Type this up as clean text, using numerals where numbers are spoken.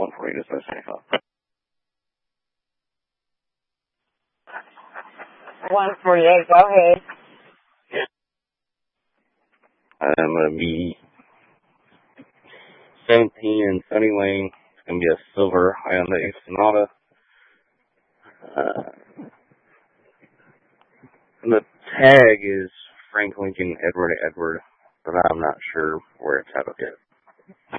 one for you. Just a second. 148, go ahead. I'm going to be 17 in Sunny Lane. It's going to be a silver Hyundai Sonata. And the tag is Frank Lincoln Edward, but I'm not sure where it's at yet.